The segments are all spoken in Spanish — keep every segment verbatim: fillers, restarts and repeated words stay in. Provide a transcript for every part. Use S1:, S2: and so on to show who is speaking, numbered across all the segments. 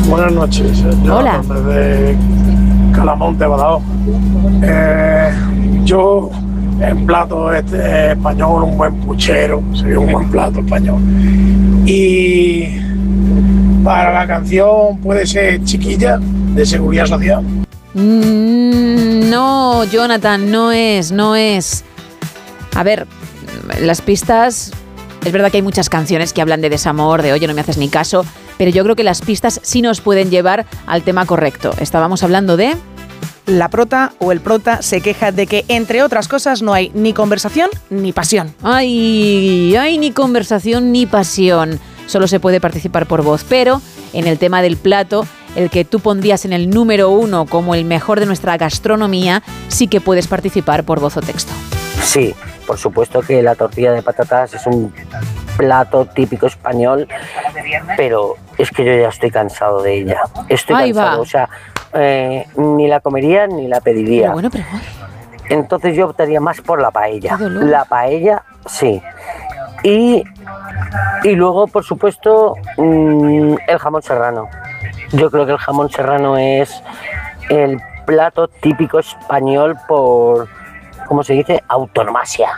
S1: Buenas noches. Yo
S2: Hola.
S1: Desde Calamonte, Badajoz. Eh, yo, en plato este español, un buen puchero, sería un buen plato español. Y para la canción puede ser Chiquilla, de Seguridad Social.
S2: Mm, no, Jonathan, no es, no es. A ver, las pistas... Es verdad que hay muchas canciones que hablan de desamor, de oye, no me haces ni caso, pero yo creo que las pistas sí nos pueden llevar al tema correcto. Estábamos hablando de...
S3: La prota o el prota se queja de que, entre otras cosas, no hay ni conversación ni pasión.
S2: Ay, ay, ni conversación ni pasión. Solo se puede participar por voz, pero en el tema del plato, el que tú pondrías en el número uno como el mejor de nuestra gastronomía, sí que puedes participar por voz o texto.
S4: Sí, por supuesto que la tortilla de patatas es un plato típico español, pero es que yo ya estoy cansado de ella. Estoy
S2: Ahí
S4: cansado,
S2: va.
S4: o sea, eh, ni la comería ni la pediría.
S2: Pero bueno, pero...
S4: Entonces yo optaría más por la paella.
S2: Qué dolor.
S4: La paella, sí. Y, y luego, por supuesto, mmm, el jamón serrano. Yo creo que el jamón serrano es el plato típico español por, ¿cómo se dice? Autonomasia.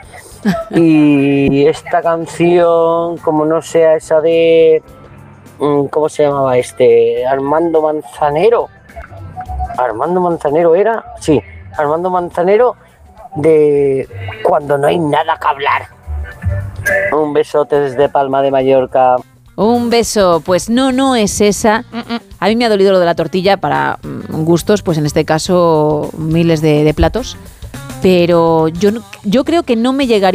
S4: Y esta canción, como no sea esa de... ¿Cómo se llamaba este? Armando Manzanero. Armando Manzanero era... Sí, Armando Manzanero, de Cuando no hay nada que hablar. Un besote desde Palma de Mallorca.
S2: Un beso, pues no, no es esa. A mí me ha dolido lo de la tortilla para mm, gustos, pues en este caso miles de, de platos. Pero yo, yo creo que no me llegaría